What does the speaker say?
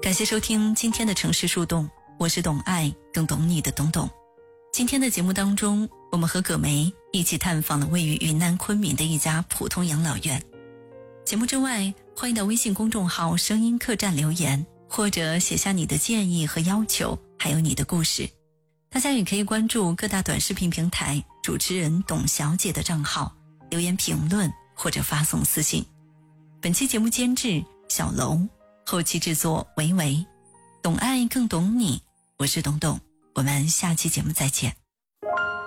感谢收听今天的城市树洞，我是懂爱更懂你的懂懂。今天的节目当中，我们和葛梅一起探访了位于云南昆明的一家普通养老院。节目之外，欢迎到微信公众号声音客栈留言，或者写下你的建议和要求，还有你的故事。大家也可以关注各大短视频平台主持人董小姐的账号，留言评论或者发送私信。本期节目监制小楼，后期制作维维，懂爱更懂你，我是董董，我们下期节目再见。